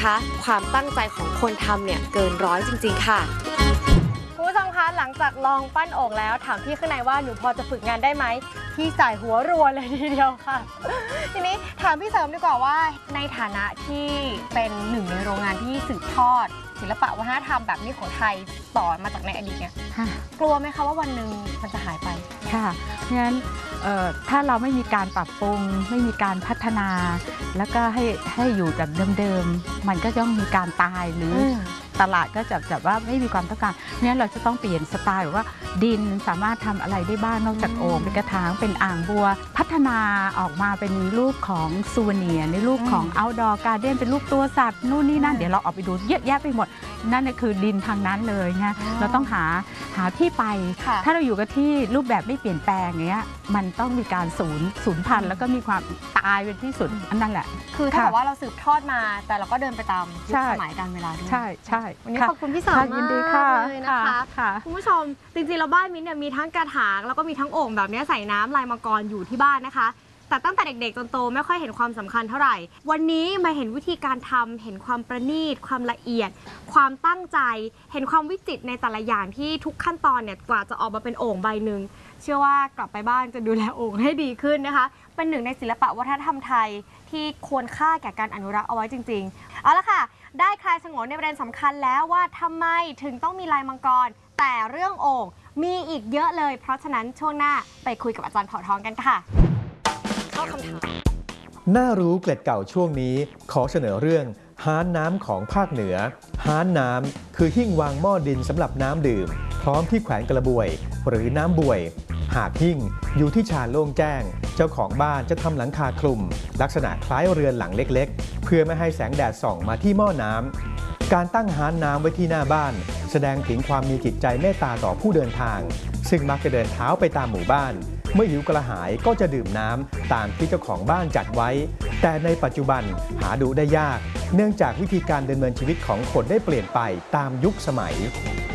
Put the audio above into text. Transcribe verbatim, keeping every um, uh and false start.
นะคะความตั้งใจของคนทำเนี่ยเกินร้อยจริงๆค่ะคุณผู้ชมคะหลังจากลองปั้นโอ่งแล้วถามพี่ข้างในว่าหนูพอจะฝึกงานได้ไหมพี่จ่ายหัวรัวเลยทีเดียวค่ะทีนี้ถามพี่เสริมดีกว่าว่าในฐานะที่เป็นหนึ่งในโรงงานที่สืบทอดศิลปะวัฒนธรรมแบบนี้ของไทยต่อมาจากในอดีตเนี่ยกลัวไหมคะว่าวันหนึ่งมันจะหายไปค่ะเพราะฉะนั้นถ้าเราไม่มีการปรับปรุงไม่มีการพัฒนา แล้วก็ให้ให้อยู่แบบเดิมๆมันก็ย่อมมีการตายหรือตลาดก็จะแบบว่าไม่มีความต้องการเนี่ยเราจะต้องเปลี่ยนสไตล์ว่าดินสามารถทำอะไรได้บ้างนอกจากโอ่งเป็นกระถางเป็นอ่างบัวพัฒนาออกมาเป็นรูปของซูเวเนียร์ในรูปของ outdoor garden เป็นรูปตัวสัตว์นู่นนี่นั่นเดี๋ยวเราออกไปดูเยอะแยะไปหมดนั่นคือดินทางนั้นเลยนะเราต้องหาหาที่ไปถ้าเราอยู่กับที่รูปแบบไม่เปลี่ยนแปลงอย่างเงี้ยมันต้องมีการสูญสูญพันธุ์แล้วก็มีความตายเป็นที่สุดอันนั้นแหละคือถ้าบอกว่าเราสืบทอดมาแต่เราก็เดินไปตามยุคสมัยการเวลาด้วยใช่ใช่วันนี้ขอบคุณพี่สาวมากเลยนะคะคุณผู้ชมจริงๆเราบ้านมิ้นเนี่ยมีทั้งกระถางแล้วก็มีทั้งโอ่งแบบนี้ใส่น้ำลายมังกรอยู่ที่บ้านนะคะแต่ตั้งแต่เด็กๆจนโตไม่ค่อยเห็นความสำคัญเท่าไหร่วันนี้มาเห็นวิธีการทำเห็นความประณีตความละเอียดความตั้งใจเห็นความวิจิตรในแต่ละอย่างที่ทุกขั้นตอนเนี่ยกว่าจะออกมาเป็นโอ่งใบหนึ่งเชื่อว่ากลับไปบ้านจะดูแลโอ่งให้ดีขึ้นนะคะเป็นหนึ่งในศิลปะวัฒนธรรมไทยที่ควรค่าแก่การอนุรักษ์เอาไว้จริงๆเอาละค่ะได้คลายฉงนในประเด็นสำคัญแล้วว่าทำไมถึงต้องมีลายมังกรแต่เรื่องโอ่งมีอีกเยอะเลยเพราะฉะนั้นช่วงหน้าไปคุยกับอาจารย์เผ่าทองกันค่ะเข้าคำถามน่ารู้เกล็ดเก่าช่วงนี้ขอเสนอเรื่องฮ้านน้ำของภาคเหนือฮ้านน้ำคือหิ้งวางหม้อดินสำหรับน้ำดื่มพร้อมที่แขวนกระบวยหรือน้ำบวยหากหิ้งอยู่ที่ชานโล่งแจ้งเจ้าของบ้านจะทำหลังคาคลุมลักษณะคล้ายเรือนหลังเล็กๆเพื่อไม่ให้แสงแดดส่องมาที่หม้อน้ำการตั้งฮ้านน้ำไว้ที่หน้าบ้านแสดงถึงความมีจิตใจเมตตาต่อผู้เดินทางซึ่งมักจะเดินเท้าไปตามหมู่บ้านเมื่อหิวกระหายก็จะดื่มน้ำตามที่เจ้าของบ้านจัดไว้แต่ในปัจจุบันหาดูได้ยากเนื่องจากวิธีการดำเนินชีวิตของคนได้เปลี่ยนไปตามยุคสมัย